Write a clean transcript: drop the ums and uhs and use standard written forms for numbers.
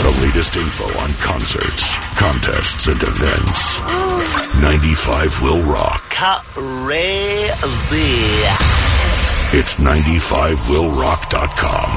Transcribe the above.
The latest info on concerts, contests, and events. 95 will rock. Crazy. It's 95willrock.com.